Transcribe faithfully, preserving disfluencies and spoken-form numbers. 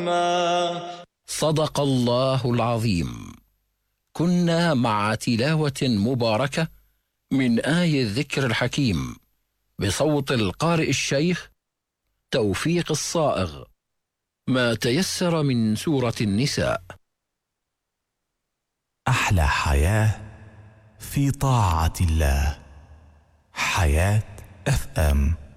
رحما. صدق الله العظيم. كنا مع تلاوة مباركة من آي الذكر الحكيم بصوت القارئ الشيخ توفيق الصائغ، ما تيسر من سورة النساء. أحلى حياة في طاعة الله. حياة اف ام.